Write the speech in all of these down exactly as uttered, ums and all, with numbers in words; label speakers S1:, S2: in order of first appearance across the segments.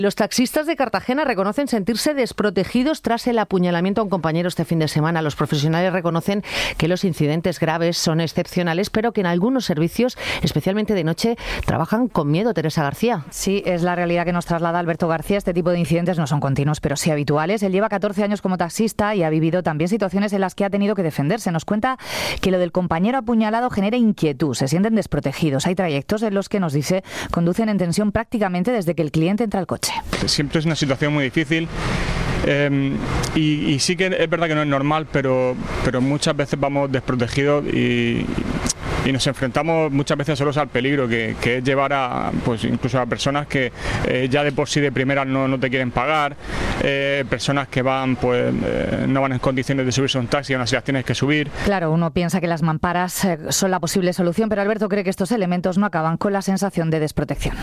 S1: Los taxistas de Cartagena reconocen sentirse desprotegidos tras el apuñalamiento a un compañero este fin de semana. Los profesionales reconocen que los incidentes graves son excepcionales, pero que en algunos servicios, especialmente de noche, trabajan con miedo. Teresa García.
S2: Sí, es la realidad que nos traslada Alberto García. Este tipo de incidentes no son continuos, pero sí habituales. Él lleva catorce años como taxista y ha vivido también situaciones en las que ha tenido que defenderse. Nos cuenta que lo del compañero apuñalado genera inquietud, se sienten desprotegidos. Hay trayectos en los que, nos dice, conducen en tensión prácticamente desde que el cliente entra al coche.
S3: Siempre es una situación muy difícil eh, y, y sí que es verdad que no es normal, pero, pero muchas veces vamos desprotegidos y, y nos enfrentamos muchas veces solos al peligro que, que es llevar a, pues incluso a personas que eh, ya de por sí de primera no, no te quieren pagar, eh, personas que van pues eh, no van en condiciones de subirse a un taxi y aún así las tienes que subir.
S2: Claro, uno piensa que las mamparas eh, son la posible solución, pero Alberto cree que estos elementos no acaban con la sensación de desprotección.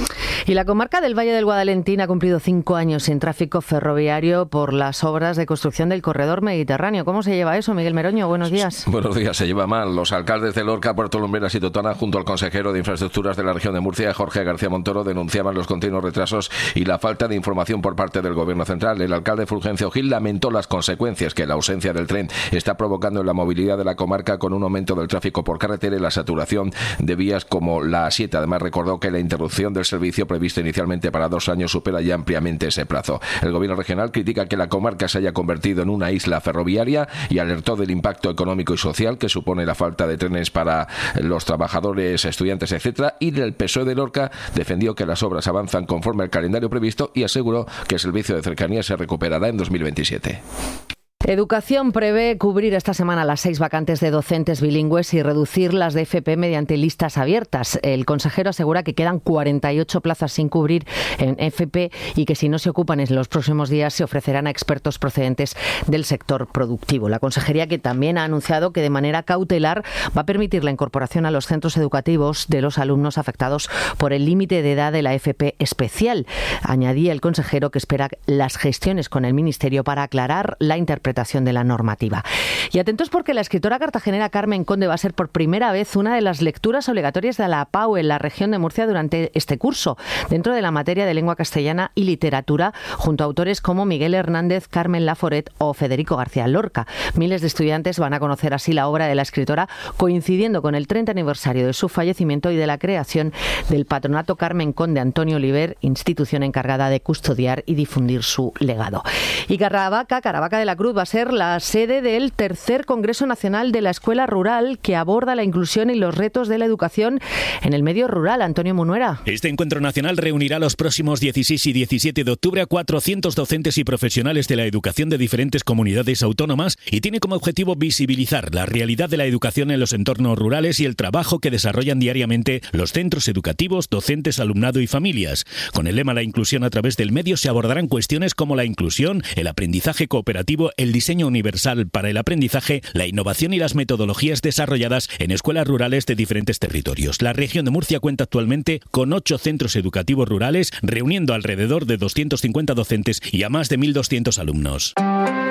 S1: Y la comarca del Valle del Guadalentín ha cumplido cinco años sin tráfico ferroviario por las obras de construcción del corredor mediterráneo. ¿Cómo se lleva eso, Miguel Meroño? Buenos días.
S4: Buenos días. Se lleva mal. Los alcaldes de Lorca, Puerto Lumbreras y Totana, junto al consejero de Infraestructuras de la región de Murcia, Jorge García Montoro, denunciaban los continuos retrasos y la falta de información por parte del Gobierno central. El alcalde Fulgencio Gil lamentó las consecuencias que la ausencia del tren está provocando en la movilidad de la comarca, con un aumento del tráfico por carretera y la saturación de vías como la A siete. Además, recordó que la interrupción del servicio previsto inicialmente para dos años supera ya ampliamente ese plazo. El Gobierno regional critica que la comarca se haya convertido en una isla ferroviaria y alertó del impacto económico y social que supone la falta de trenes para los trabajadores, estudiantes, etcétera. Y el P S O E de Lorca defendió que las obras avanzan conforme al calendario previsto y aseguró que el servicio de cercanía se recuperará en dos mil veintisiete.
S1: Educación prevé cubrir esta semana las seis vacantes de docentes bilingües y reducir las de F P mediante listas abiertas. El consejero asegura que quedan cuarenta y ocho plazas sin cubrir en F P y que si no se ocupan en los próximos días se ofrecerán a expertos procedentes del sector productivo. La consejería, que también ha anunciado que de manera cautelar va a permitir la incorporación a los centros educativos de los alumnos afectados por el límite de edad de la F P especial. Añadía el consejero que espera las gestiones con el Ministerio para aclarar la interpretación de la normativa. Y atentos, porque la escritora cartagenera Carmen Conde va a ser por primera vez una de las lecturas obligatorias de la A P A U en la región de Murcia durante este curso, dentro de la materia de lengua castellana y literatura, junto a autores como Miguel Hernández, Carmen Laforet o Federico García Lorca. Miles de estudiantes van a conocer así la obra de la escritora, coincidiendo con el treinta aniversario de su fallecimiento y de la creación del Patronato Carmen Conde Antonio Oliver, institución encargada de custodiar y difundir su legado. Y Caravaca, Caravaca de la Cruz, va a ser la sede del tercer Congreso Nacional de la Escuela Rural, que aborda la inclusión y los retos de la educación en el medio rural. Antonio Munuera.
S5: Este encuentro nacional reunirá los próximos dieciséis y diecisiete de octubre a cuatrocientos docentes y profesionales de la educación de diferentes comunidades autónomas y tiene como objetivo visibilizar la realidad de la educación en los entornos rurales y el trabajo que desarrollan diariamente los centros educativos, docentes, alumnado y familias. Con el lema La inclusión a través del medio se abordarán cuestiones como la inclusión, el aprendizaje cooperativo, el diseño universal para el aprendizaje, la innovación y las metodologías desarrolladas en escuelas rurales de diferentes territorios. La región de Murcia cuenta actualmente con ocho centros educativos rurales, reuniendo alrededor de doscientos cincuenta docentes y a más de mil doscientos alumnos.